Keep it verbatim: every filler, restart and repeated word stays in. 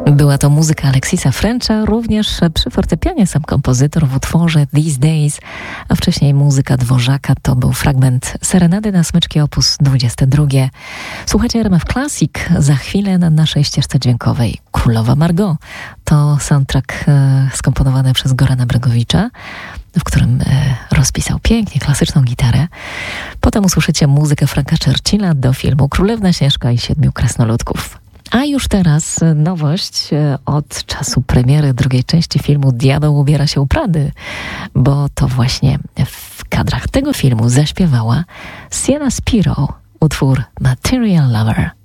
Była to muzyka Alexisa Frencha, również przy fortepianie sam kompozytor w utworze These Days, a wcześniej muzyka Dworzaka to był fragment Serenady na smyczki op. dwadzieścia dwa. Słuchajcie R M F Classic, za chwilę na naszej ścieżce dźwiękowej Królowa Margot. To soundtrack e, skomponowany przez Gorana Bregowicza, w którym e, rozpisał pięknie klasyczną gitarę. Potem usłyszycie muzykę Franka Churchilla do filmu Królewna Śnieżka i Siedmiu Krasnoludków. A już teraz nowość od czasu premiery drugiej części filmu Diabeł ubiera się u Prady, bo to właśnie w kadrach tego filmu zaśpiewała Sienna Spiro utwór Material Lover.